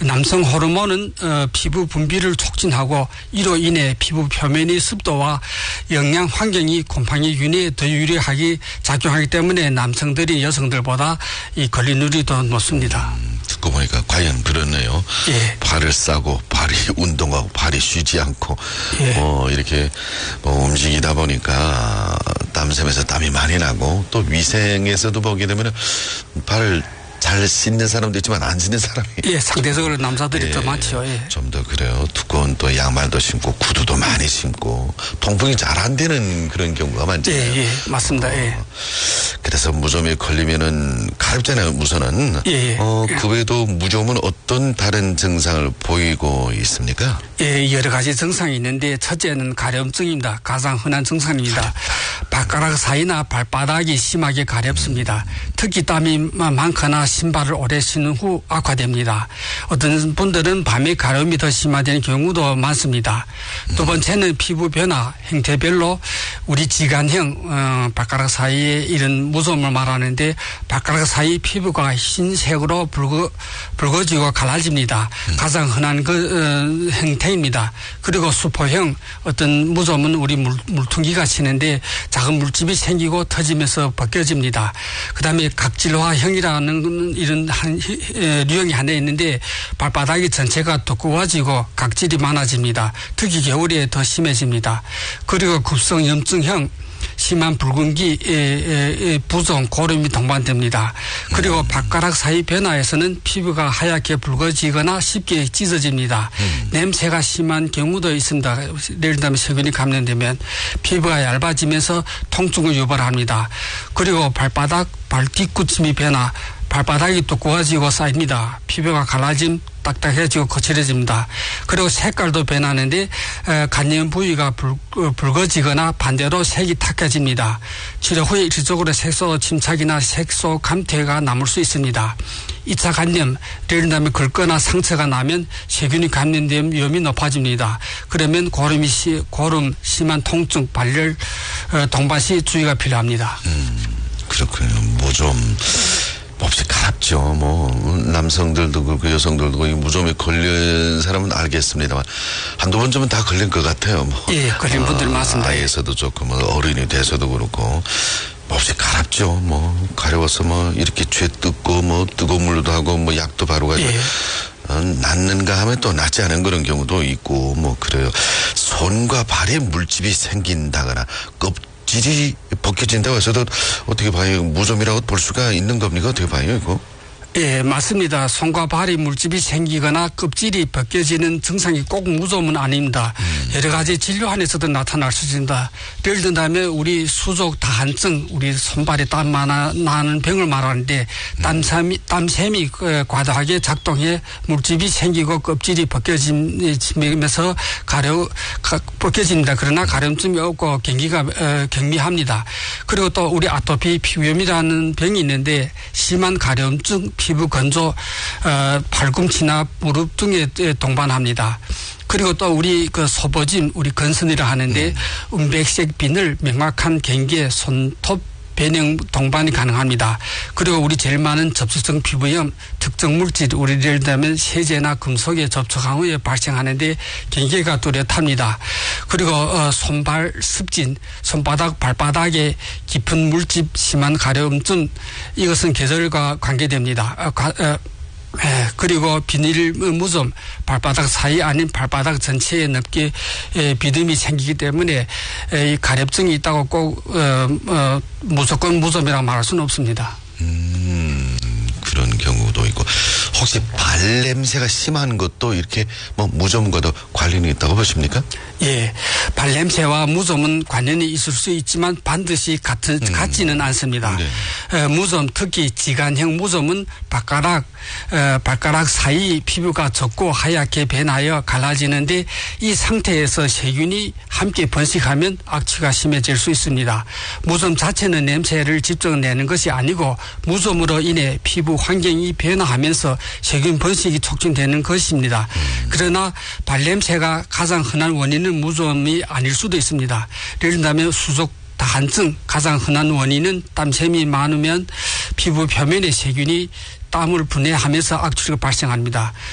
남성 호르몬은 피부 분비를 촉진하고 이로 인해 피부 표면의 습도와 영양 환경이 곰팡이 균에 더 유리하게 작용하기 때문에 남성들이 여성들보다 이 걸림률이 더 높습니다. 듣고 보니까 과연 그렇네요. 예. 발을 싸고 발이 운동하고 발이 쉬지 않고 예. 이렇게 움직이다 보니까 땀샘에서 땀이 많이 나고 또 위생에서도 보게 되면 발을 잘 씻는 사람도 있지만 안 씻는 사람이 예, 상대적으로 남자들이 예, 더 많죠. 예. 좀 더 그래요. 두꺼운 또 양말도 신고 구두도 많이 신고 통풍이 잘 안 되는 그런 경우가 많잖아요. 예, 예, 맞습니다. 예. 그래서 무좀에 걸리면은 가렵잖아요. 우선은. 예, 예. 그 외에도 무좀은 어떤 다른 증상을 보이고 있습니까? 예, 여러 가지 증상이 있는데 첫째는 가려움증입니다. 가장 흔한 증상입니다. 발가락 사이나 발바닥이 심하게 가렵습니다. 특히 땀이 많거나 신발을 오래 신은 후 악화됩니다. 어떤 분들은 밤에 가려움이 더 심화되는 경우도 많습니다. 두 번째는 피부 변화, 형태별로 우리 지간형 발가락 사이에 이런 무좀을 말하는데 발가락 사이 피부가 흰색으로 붉어지고 갈라집니다. 가장 흔한 그 형태입니다. 그리고 수포형 어떤 무좀은 우리 물퉁기가 치는데 작은 물집이 생기고 터지면서 벗겨집니다. 그 다음에 각질화형이라는 이런 유형이 하나 있는데 발바닥이 전체가 두꺼워지고 각질이 많아집니다. 특히 겨울에 더 심해집니다. 그리고 급성염증형 심한 붉은기, 부종, 고름이 동반됩니다. 그리고 발가락 사이 변화에서는 피부가 하얗게 붉어지거나 쉽게 찢어집니다. 냄새가 심한 경우도 있습니다. 예를 들면 세균이 감염되면 피부가 얇아지면서 통증을 유발합니다. 그리고 발바닥, 발 뒤꿈치 변화, 발바닥이 두꺼워지고 쌓입니다. 피부가 갈라짐, 딱딱해지고 거칠어집니다. 그리고 색깔도 변하는데 간염 부위가 붉어지거나 반대로 색이 탁해집니다. 치료 후에 일시적으로 색소 침착이나 색소 감퇴가 남을 수 있습니다. 2차 간염, 예를 들면 긁거나 상처가 나면 세균이 감염된 위험이 높아집니다. 그러면 고름, 심한 통증, 발열, 동반시 주의가 필요합니다. 그렇군요. 무좀 몹시 가랍죠. 남성들도 그렇고 여성들도 그렇고 무좀에 걸린 사람은 알겠습니다만 한두 번쯤은 다 걸린 것 같아요. 예, 걸린 분들 많습니다. 아이에서도 좋고 어른이 돼서도 그렇고 몹시 가랍죠. 가려워서 이렇게 죄 뜯고 뜨거운 물도 하고 약도 바르고 가지고 예. 낫는가 하면 또 낫지 않은 그런 경우도 있고 그래요. 손과 발에 물집이 생긴다거나 질이 벗겨진다고 해서도 어떻게 봐요? 무좀이라고 볼 수가 있는 겁니까? 어떻게 봐요, 이거? 예, 맞습니다. 손과 발에 물집이 생기거나 껍질이 벗겨지는 증상이 꼭 무좀은 아닙니다. 여러 가지 질환 안에서도 나타날 수 있습니다. 예를 든다면 우리 수족 다한증, 우리 손발에 땀 나는 병을 말하는데 땀샘이 과다하게 작동해 물집이 생기고 껍질이 벗겨지면서 벗겨집니다. 그러나 가려움증이 없고 경기가 경미합니다. 그리고 또 우리 아토피 피부염이라는 병이 있는데 심한 가려움증, 피부 건조, 팔꿈치나 무릎 등에 동반합니다. 그리고 또 우리 소보짐, 우리 건선이라 하는데 은백색 비늘, 명확한 경계, 손톱 변형 동반이 가능합니다. 그리고 우리 제일 많은 접촉성 피부염, 특정 물질, 우리 예를 들면 세제나 금속에 접촉한 후에 발생하는데 경계가 뚜렷합니다. 그리고 손발 습진, 손바닥, 발바닥에 깊은 물집, 심한 가려움증, 이것은 계절과 관계됩니다. 그리고 비닐 무좀, 발바닥 사이 아닌 발바닥 전체에 넓게 비듬이 생기기 때문에 이 가렵증이 있다고 꼭 무조건 무좀이라고 말할 수는 없습니다. 그런 경우도 있고 혹시 발냄새가 심한 것도 이렇게 무좀과도 관련이 있다고 보십니까? 예, 발냄새와 무좀은 관련이 있을 수 있지만 반드시 같지는 않습니다. 네. 무좀, 특히 지간형 무좀은 발가락 사이 피부가 젖고 하얗게 변하여 갈라지는데 이 상태에서 세균이 함께 번식하면 악취가 심해질 수 있습니다. 무좀 자체는 냄새를 직접 내는 것이 아니고 무좀으로 인해 피부 환경이 변화하면서 세균 번식이 촉진되는 것입니다. 그러나 발냄새가 가장 흔한 원인은 무좀이 아닐 수도 있습니다. 예를 들면 수족 다한증 가장 흔한 원인은 땀샘이 많으면 피부 표면의 세균이 땀을 분해하면서 악취가 발생합니다.